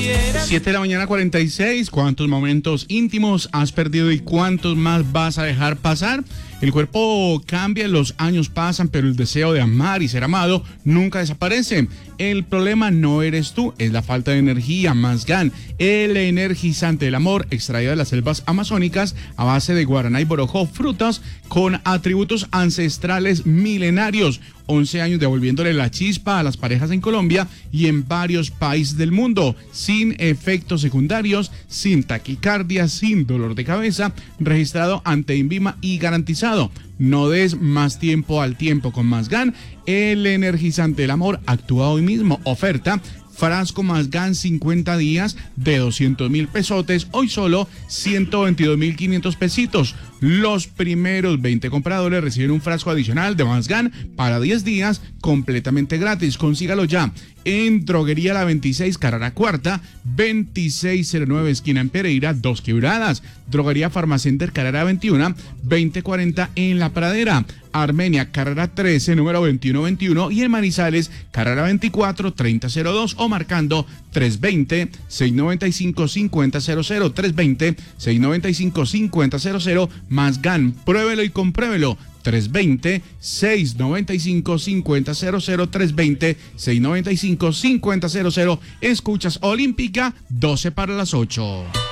7 de la mañana 46. ¿Cuántos momentos íntimos has perdido y cuántos más vas a dejar pasar? El cuerpo cambia, los años pasan, pero el deseo de amar y ser amado nunca desaparece. El problema no eres tú, es la falta de energía. Mazgán, el energizante del amor, extraído de las selvas amazónicas a base de guaraná y borojó, frutas con atributos ancestrales milenarios. 11 años devolviéndole la chispa a las parejas en Colombia y en varios países del mundo, sin efectos secundarios, sin taquicardia, sin dolor de cabeza, registrado ante INVIMA y garantizado. No des más tiempo al tiempo con Mazgán, el energizante del amor. Actúa hoy mismo. Oferta: frasco Mazgán 50 días de 200.000 pesotes, hoy solo 122.500 pesitos. Los primeros 20 compradores reciben un frasco adicional de Mazgán para 10 días completamente gratis. Consígalo ya en Droguería La 26, Carrera Cuarta, 2609 esquina en Pereira, Dos Quebradas. Droguería Farmacenter, Carrera 21, 2040 en La Pradera. Armenia, Carrera 13, número 2121, y en Manizales, Carrera 24, 3002, o marcando 320-695-5000, 320-695-5000. Mazgán, pruébelo y compruébelo. 320-695-5000, 320-695-5000. Escuchas Olímpica, 12 para las 8.